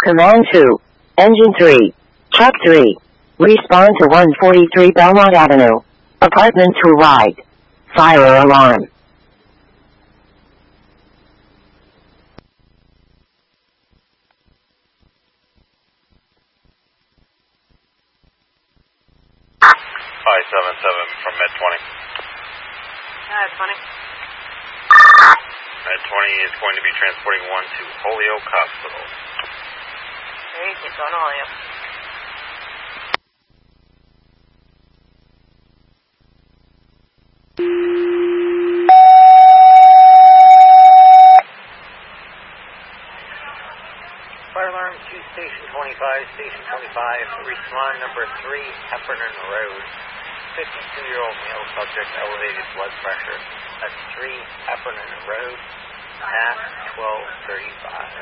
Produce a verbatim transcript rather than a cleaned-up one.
Command two. Engine three. Truck three. Respond to one forty-three Belmont Avenue. Apartment two right. Fire alarm. five seven seven from Med twenty. Med twenty. Med twenty is going to be transporting one to Holyoke Hospital. Great, it's on Holyoke. Fire alarm to Station twenty-five, Station twenty-five, respond number three, Heffernan Road. fifty-two-year-old male subject, elevated blood pressure. That's three Heffernan Road at twelve thirty-five.